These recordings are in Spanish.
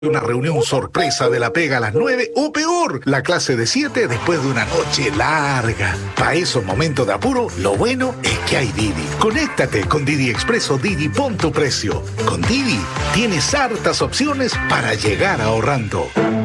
Una reunión sorpresa de la pega a las 9 o peor, la clase de 7 después de una noche larga. Para esos momentos de apuro, lo bueno es que hay Didi. Conéctate con Didi Expreso Didi, pon tu precio. Con Didi tienes hartas opciones para llegar ahorrando.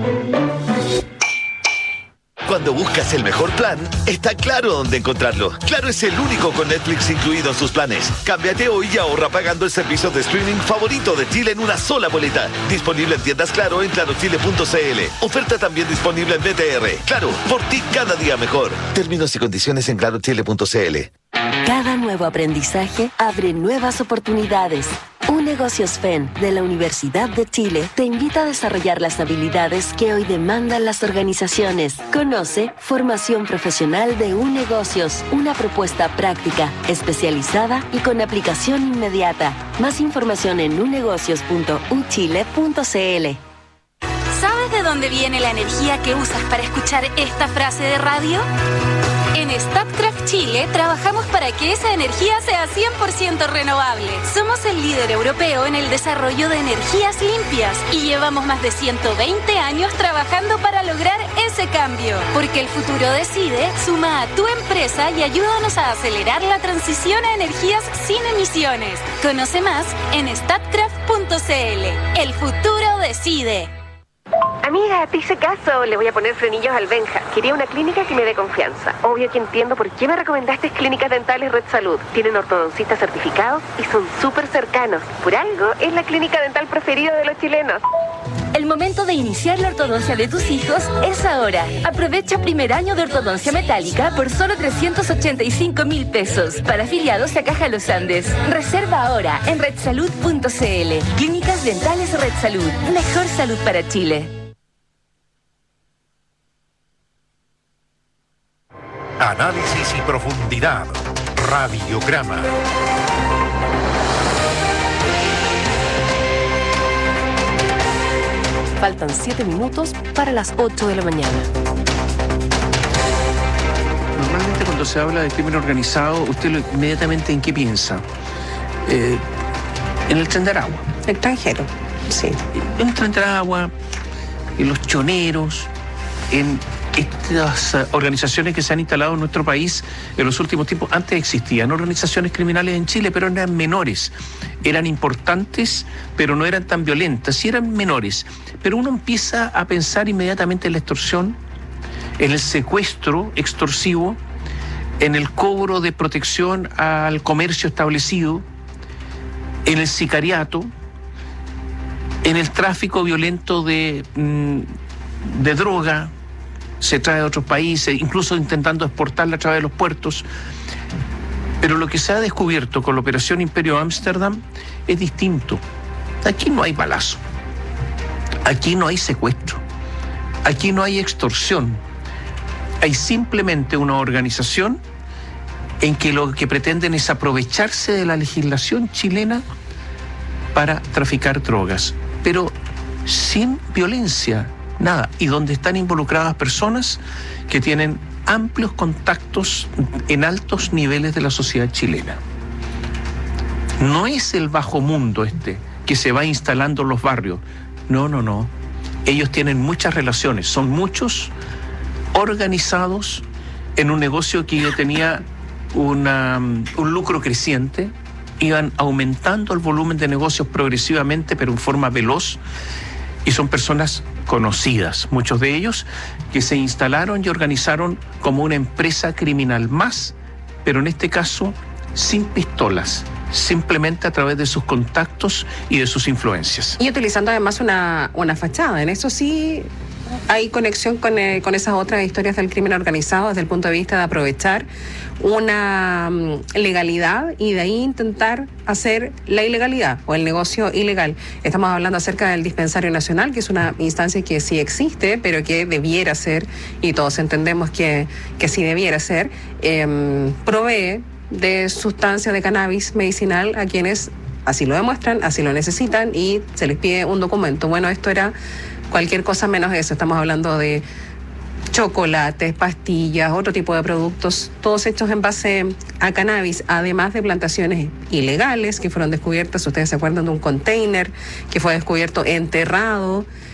Cuando buscas el mejor plan, está Claro dónde encontrarlo. Claro es el único con Netflix incluido en sus planes. Cámbiate hoy y ahorra pagando el servicio de streaming favorito de Chile en una sola boleta. Disponible en tiendas Claro en clarochile.cl. Oferta también disponible en BTR. Claro, por ti cada día mejor. Términos y condiciones en clarochile.cl. Cada nuevo aprendizaje abre nuevas oportunidades. Unegocios FEN de la Universidad de Chile te invita a desarrollar las habilidades que hoy demandan las organizaciones. Conoce Formación Profesional de Unegocios, una propuesta práctica, especializada y con aplicación inmediata. Más información en unegocios.uchile.cl. ¿Sabes de dónde viene la energía que usas para escuchar esta frase de radio? En Statkraft Chile trabajamos para que esa energía sea 100% renovable. Somos el líder europeo en el desarrollo de energías limpias y llevamos más de 120 años trabajando para lograr ese cambio. Porque el futuro decide, suma a tu empresa y ayúdanos a acelerar la transición a energías sin emisiones. Conoce más en statkraft.cl. El futuro decide. Amiga, te hice caso, le voy a poner frenillos al Benja. Quería una clínica que me dé confianza. Obvio que entiendo por qué me recomendaste Clínicas Dentales Red Salud. Tienen ortodoncistas certificados y son súper cercanos. Por algo, es la clínica dental preferida de los chilenos. El momento de iniciar la ortodoncia de tus hijos es ahora. Aprovecha primer año de ortodoncia metálica por solo 385.000 pesos. Para afiliados a Caja Los Andes. Reserva ahora en redsalud.cl. Clínicas Dentales Red Salud. Mejor salud para Chile. Análisis y profundidad. Radiograma. Faltan 7 minutos para las 8 de la mañana. Normalmente cuando se habla de crimen organizado, usted inmediatamente ¿en qué piensa? En el Tren de Aragua. Extranjero, sí. En el Tren de Aragua, en los choneros, en estas organizaciones que se han instalado en nuestro país en los últimos tiempos. Antes existían organizaciones criminales en Chile, pero eran menores. Eran importantes, pero no eran tan violentas. Sí eran menores. Pero uno empieza a pensar inmediatamente en la extorsión, en el secuestro extorsivo, en el cobro de protección al comercio establecido, en el sicariato, en el tráfico violento de droga. Se trae de otros países, incluso intentando exportarla a través de los puertos. Pero lo que se ha descubierto con la operación Imperio Ámsterdam es distinto. Aquí no hay balazo, aquí no hay secuestro, aquí no hay extorsión. Hay simplemente una organización en que lo que pretenden es aprovecharse de la legislación chilena para traficar drogas, pero sin violencia. Nada, y donde están involucradas personas que tienen amplios contactos en altos niveles de la sociedad chilena. No es el bajo mundo que se va instalando en los barrios. No. Ellos tienen muchas relaciones, son muchos organizados en un negocio que ya tenía un lucro creciente, iban aumentando el volumen de negocios progresivamente, pero en forma veloz, y son personas conocidas, muchos de ellos que se instalaron y organizaron como una empresa criminal más, pero en este caso sin pistolas, simplemente a través de sus contactos y de sus influencias. Y utilizando además una fachada. En eso sí hay conexión con esas otras historias del crimen organizado desde el punto de vista de aprovechar una legalidad y de ahí intentar hacer la ilegalidad o el negocio ilegal. Estamos hablando acerca del Dispensario Nacional, que es una instancia que sí existe, pero que debiera ser, y todos entendemos que sí debiera ser, provee de sustancias de cannabis medicinal a quienes así lo demuestran, así lo necesitan y se les pide un documento. Bueno, esto era cualquier cosa menos eso. Estamos hablando de chocolates, pastillas, otro tipo de productos, todos hechos en base a cannabis, además de plantaciones ilegales que fueron descubiertas. Ustedes se acuerdan de un container que fue descubierto enterrado